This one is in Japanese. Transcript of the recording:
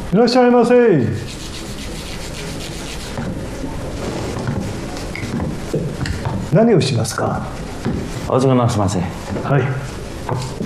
いらっしゃいませ。何をしますか？ お預かりします。 はい。